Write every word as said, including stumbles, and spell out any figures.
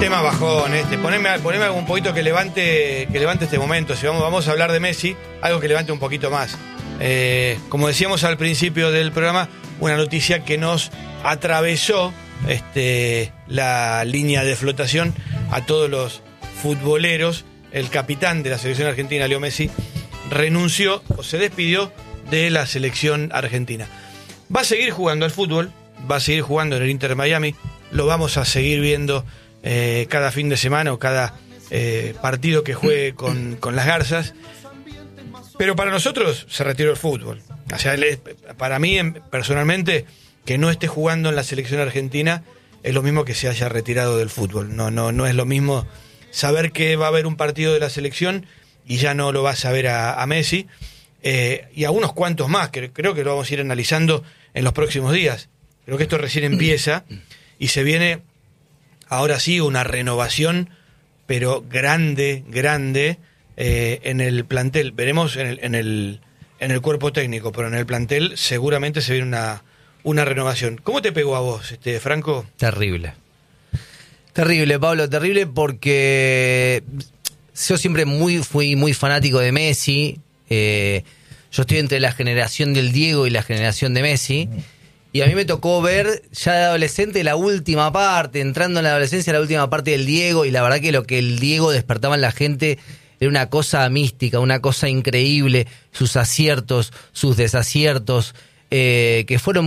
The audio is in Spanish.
Tema bajón este, poneme, poneme algún poquito que levante, que levante este momento. Si vamos, vamos a hablar de Messi, algo que levante un poquito más. Eh, como decíamos al principio del programa, una noticia que nos atravesó este, la línea de flotación a todos los futboleros. El capitán de la selección argentina, Leo Messi, renunció o se despidió de la selección argentina. Va a seguir jugando al fútbol, va a seguir jugando en el Inter Miami, lo vamos a seguir viendo eh, cada fin de semana o cada eh, partido que juegue con, con las Garzas. Pero para nosotros se retiró el fútbol. O sea, para mí, personalmente, que no esté jugando en la selección argentina es lo mismo que se haya retirado del fútbol. No, no, no es lo mismo saber que va a haber un partido de la selección y ya no lo vas a ver a, a Messi. Eh, y a unos cuantos más, que creo que lo vamos a ir analizando en los próximos días. Creo que esto recién empieza y se viene ahora sí una renovación, pero grande, grande, eh, en el plantel. Veremos en el, en el en el cuerpo técnico, pero en el plantel seguramente se viene una, una renovación. ¿Cómo te pegó a vos, este Franco? Terrible. Terrible, Pablo, terrible porque yo siempre muy fui muy fanático de Messi. Eh, yo estoy entre la generación del Diego y la generación de Messi. Y a mí me tocó ver ya de adolescente la última parte, entrando en la adolescencia la última parte del Diego, y la verdad que lo que el Diego despertaba en la gente era una cosa mística, una cosa increíble, sus aciertos, sus desaciertos, eh, que fueron